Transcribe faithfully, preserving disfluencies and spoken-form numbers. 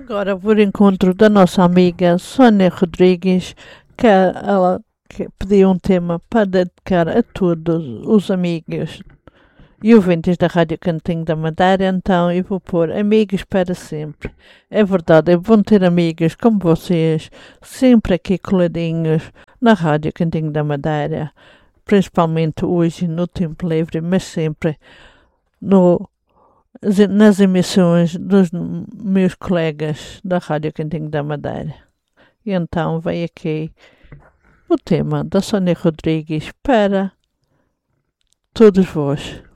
Agora vou ao encontro da nossa amiga Sónia Rodrigues, que ela que pediu um tema para dedicar a todos os amigos e ouvintes da Rádio Cantinho da Madeira. Então eu vou pôr amigos para sempre. É verdade, é bom ter amigos como vocês, sempre aqui coladinhos na Rádio Cantinho da Madeira, principalmente hoje no tempo livre, mas sempre no nas emissões dos meus colegas da Rádio Cantinho da Madeira. E então vem aqui o tema da Sónia Rodrigues para todos vós.